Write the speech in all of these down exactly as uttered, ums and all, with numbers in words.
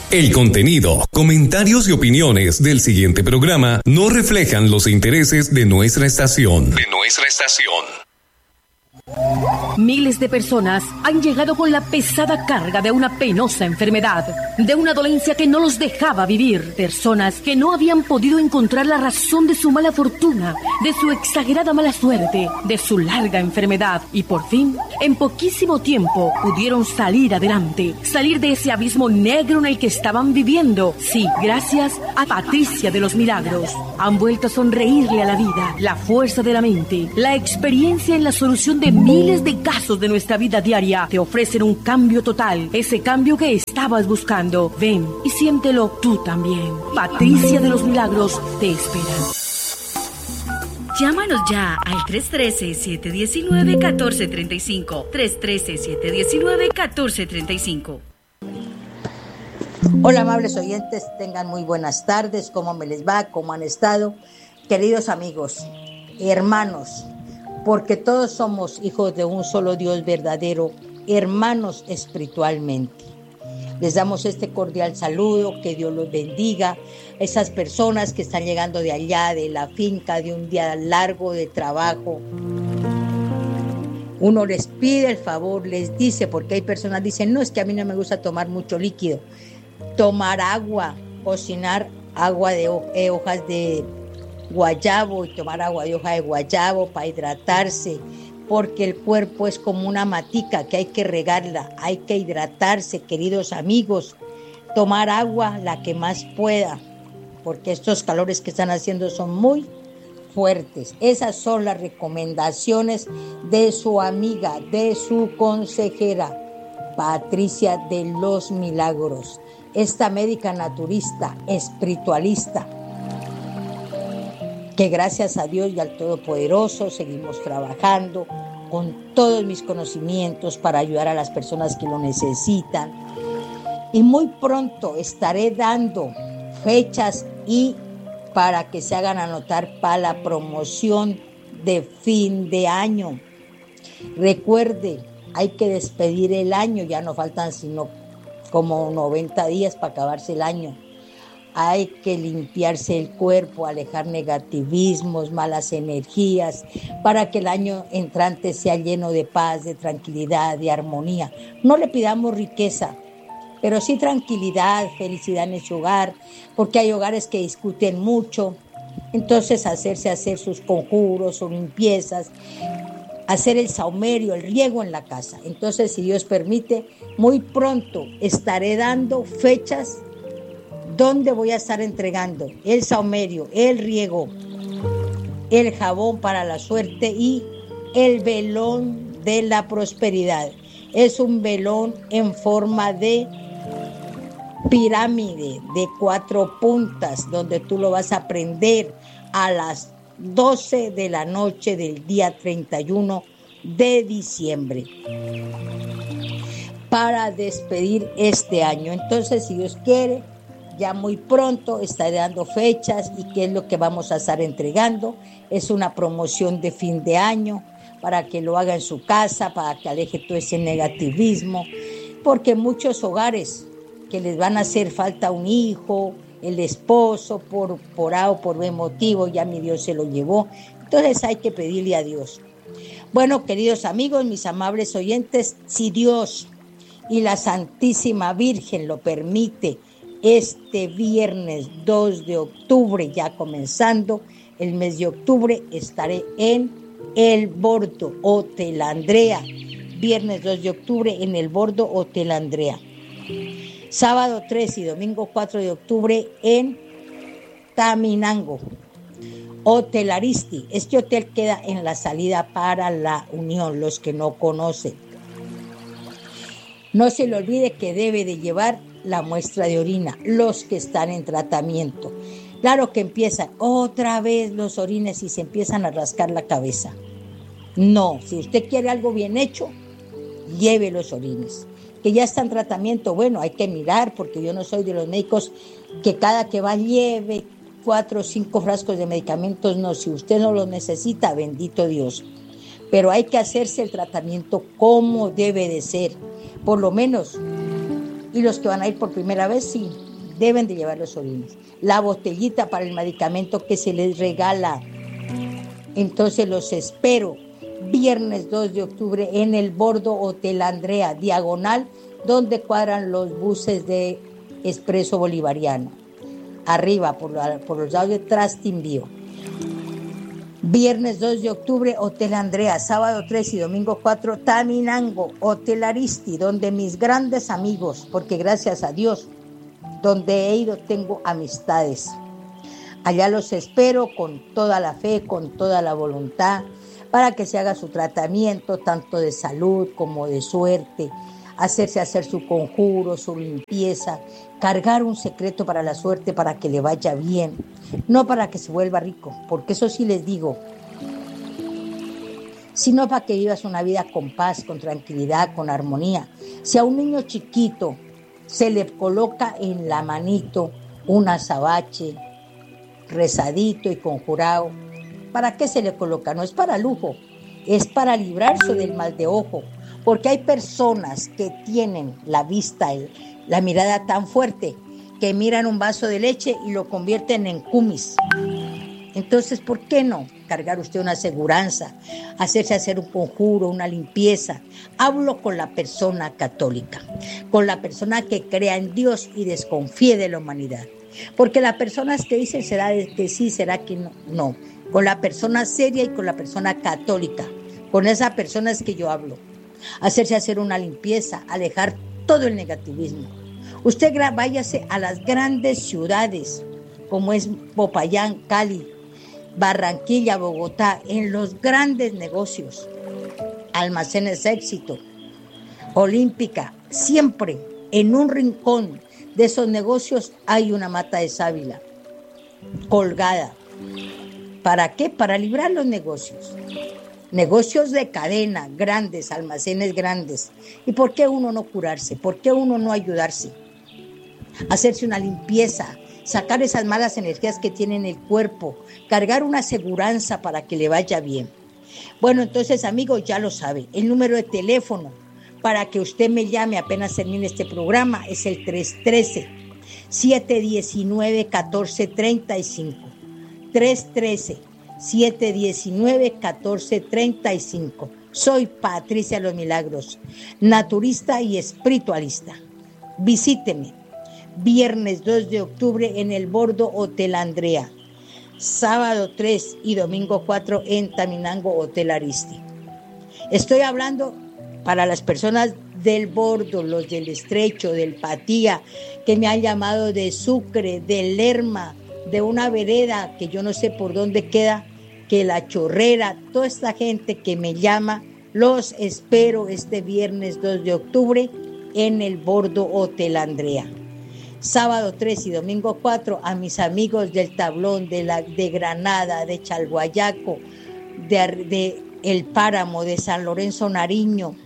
El contenido, comentarios y opiniones del siguiente programa no reflejan los intereses de nuestra estación. De nuestra estación. Miles de personas han llegado con la pesada carga de una penosa enfermedad, de una dolencia que no los dejaba vivir. Personas que no habían podido encontrar la razón de su mala fortuna, de su exagerada mala suerte, de su larga enfermedad. Y por fin, en poquísimo tiempo, pudieron salir adelante, salir de ese abismo negro en el que estaban viviendo. Sí, gracias a Patricia de los Milagros. Han vuelto a sonreírle a la vida, la fuerza de la mente, la experiencia en la solución de miles de casos de nuestra vida diaria. Te ofrecen un cambio total, ese cambio que estabas buscando. Ven y siéntelo tú también. Patricia de los Milagros te espera. Llámanos ya al tres uno tres, siete uno nueve, uno cuatro tres cinco. tres uno tres, siete uno nueve, uno cuatro tres cinco. Hola, amables oyentes, tengan muy buenas tardes. ¿Cómo me les va? ¿Cómo han estado? Queridos amigos, hermanos, porque todos somos hijos de un solo Dios verdadero, hermanos espiritualmente. Les damos este cordial saludo, que Dios los bendiga. Esas personas que están llegando de allá, de la finca, de un día largo de trabajo. Uno les pide el favor, les dice, porque hay personas que dicen, no, es que a mí no me gusta tomar mucho líquido. Tomar agua, cocinar agua de eh, hojas de guayabo y tomar agua de hoja de guayabo para hidratarse, porque el cuerpo es como una matica que hay que regarla, hay que hidratarse, queridos amigos, tomar agua la que más pueda, porque estos calores que están haciendo son muy fuertes. Esas son las recomendaciones de su amiga, de su consejera, Patricia de los Milagros, esta médica naturista, espiritualista, que gracias a Dios y al Todopoderoso seguimos trabajando con todos mis conocimientos para ayudar a las personas que lo necesitan. Y muy pronto estaré dando fechas y para que se hagan anotar para la promoción de fin de año. Recuerde, hay que despedir el año, ya no faltan sino como noventa días para acabarse el año. Hay que limpiarse el cuerpo, alejar negativismos, malas energías, para que el año entrante sea lleno de paz, de tranquilidad, de armonía. No le pidamos riqueza, pero sí tranquilidad, felicidad en su hogar, porque hay hogares que discuten mucho. Entonces hacerse hacer sus conjuros, sus limpiezas, hacer el saumerio, el riego en la casa. Entonces, si Dios permite, muy pronto estaré dando fechas donde voy a estar entregando el saumerio, el riego, el jabón para la suerte y el velón de la prosperidad. Es un velón en forma de pirámide de cuatro puntas, donde tú lo vas a prender a las doce de la noche del día treinta y uno de diciembre para despedir este año. Entonces, si Dios quiere, ya muy pronto estaré dando fechas y qué es lo que vamos a estar entregando. Es una promoción de fin de año para que lo haga en su casa, para que aleje todo ese negativismo, porque muchos hogares que les van a hacer falta un hijo, el esposo, por, por A o por B motivo, ya mi Dios se lo llevó. Entonces hay que pedirle a Dios. Bueno, queridos amigos, mis amables oyentes, si Dios y la Santísima Virgen lo permite, este viernes dos de octubre, ya comenzando el mes de octubre, estaré en El Bordo, Hotel Andrea. Viernes dos de octubre en El Bordo, Hotel Andrea. Sábado tres y domingo cuatro de octubre en Taminango, Hotel Aristi. Este hotel queda en la salida para La Unión, los que no conocen. No se le olvide que debe de llevar la muestra de orina, los que están en tratamiento. Claro que empiezan otra vez los orines y se empiezan a rascar la cabeza. No, si usted quiere algo bien hecho, lleve los orines. Que ya está en tratamiento, bueno, hay que mirar, porque yo no soy de los médicos que cada que va lleve cuatro o cinco frascos de medicamentos. No, si usted no los necesita, bendito Dios. Pero hay que hacerse el tratamiento como debe de ser, por lo menos Y los que van a ir por primera vez, sí, deben de llevar los orines. La botellita para el medicamento que se les regala. Entonces los espero viernes dos de octubre en el Bordo Hotel Andrea, diagonal, donde cuadran los buses de Expreso Bolivariano. Arriba, por, la, por los lados de Trastimbío. Viernes dos de octubre, Hotel Andrea. Sábado tres y domingo cuatro, Taminango, Hotel Aristi, donde mis grandes amigos, porque gracias a Dios, donde he ido tengo amistades. Allá los espero con toda la fe, con toda la voluntad, para que se haga su tratamiento, tanto de salud como de suerte, hacerse hacer su conjuro, su limpieza, cargar un secreto para la suerte para que le vaya bien, no para que se vuelva rico, porque eso sí les digo, sino para que vivas una vida con paz, con tranquilidad, con armonía. Si a un niño chiquito se le coloca en la manito un azabache rezadito y conjurado, ¿para qué se le coloca? No es para lujo, es para librarse del mal de ojo, porque hay personas que tienen la vista, la mirada tan fuerte, que miran un vaso de leche y lo convierten en kumis. Entonces, ¿por qué no cargar usted una aseguranza, hacerse hacer un conjuro, una limpieza? Hablo con la persona católica, con la persona que crea en Dios y desconfíe de la humanidad. Porque las personas que dicen será que sí, será que no, no. Con la persona seria y con la persona católica, con esas personas que yo hablo. Hacerse hacer una limpieza, alejar todo el negativismo. Usted váyase a las grandes ciudades, como es Popayán, Cali, Barranquilla, Bogotá, en los grandes negocios, Almacenes Éxito, Olímpica, siempre en un rincón de esos negocios hay una mata de sábila colgada. ¿Para qué? Para librar los negocios. Negocios de cadena, grandes, almacenes grandes. ¿Y por qué uno no curarse? ¿Por qué uno no ayudarse? Hacerse una limpieza, sacar esas malas energías que tiene en el cuerpo, cargar una aseguranza para que le vaya bien. Bueno, entonces, amigos, ya lo sabe. El número de teléfono para que usted me llame apenas termine este programa es el tres uno tres, siete uno nueve, uno cuatro tres cinco. tres uno tres, siete uno nueve, uno cuatro tres cinco. Soy Patricia Los Milagros, naturista y espiritualista. Visíteme viernes dos de octubre en el Bordo Hotel Andrea, sábado tres y domingo cuatro en Taminango Hotel Aristi. Estoy hablando para las personas del Bordo, los del Estrecho, del Patía, que me han llamado de Sucre, de Lerma, de una vereda que yo no sé por dónde queda, que La Chorrera, toda esta gente que me llama, los espero este viernes dos de octubre en el Bordo Hotel Andrea. Sábado tres y domingo cuatro a mis amigos del Tablón, de, la, de Granada, de Chalhuayaco, de, de El Páramo, de San Lorenzo Nariño.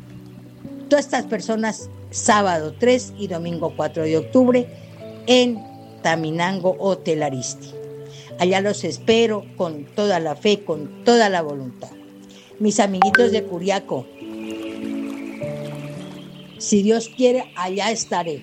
Todas estas personas, sábado tres y domingo cuatro de octubre en Taminango Hotel Aristi. Allá los espero con toda la fe, con toda la voluntad. Mis amiguitos de Curiaco, si Dios quiere, allá estaré.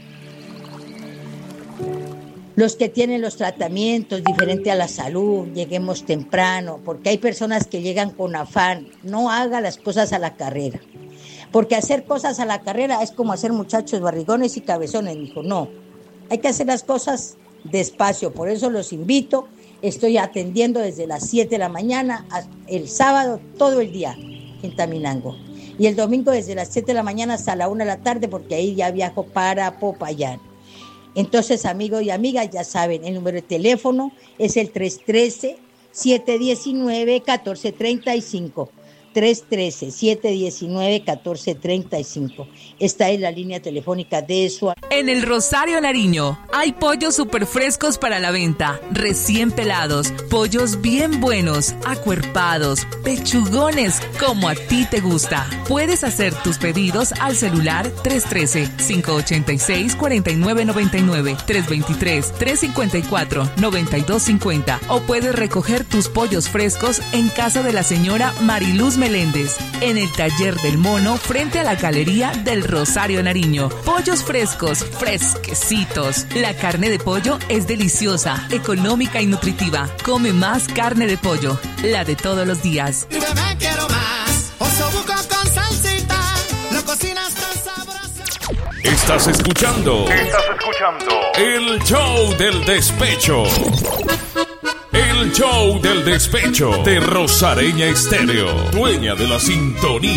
Los que tienen los tratamientos diferentes a la salud, lleguemos temprano, porque hay personas que llegan con afán. No haga las cosas a la carrera, porque hacer cosas a la carrera es como hacer muchachos barrigones y cabezones, dijo. No, hay que hacer las cosas despacio. Por eso los invito. Estoy atendiendo desde las siete de la mañana, el sábado todo el día en Taminango. Y el domingo desde las siete de la mañana hasta la una de la tarde, porque ahí ya viajo para Popayán. Entonces, amigos y amigas, ya saben, el número de teléfono es el tres uno tres, siete uno nueve, uno cuatro tres cinco. tres uno tres, siete uno nueve, uno cuatro tres cinco. Esta es la línea telefónica de su... En el Rosario Nariño hay pollos súper frescos para la venta, recién pelados, pollos bien buenos, acuerpados, pechugones, como a ti te gusta. Puedes hacer tus pedidos al celular tres uno tres, cinco ocho seis, cuatro nueve nueve nueve, tres dos tres, tres cinco cuatro, nueve dos cinco cero o puedes recoger tus pollos frescos en casa de la señora Mariluz Meléndez, en el Taller del Mono frente a la Galería del Rosario Nariño. Pollos frescos, fresquecitos. La carne de pollo es deliciosa, económica y nutritiva. Come más carne de pollo, la de todos los días. Y bebé, quiero más. Osobuco con salsita. Lo cocinas tan sabroso. Estás escuchando. Estás escuchando. El show del despecho. El show del despecho de Rosareña Estéreo, dueña de la sintonía.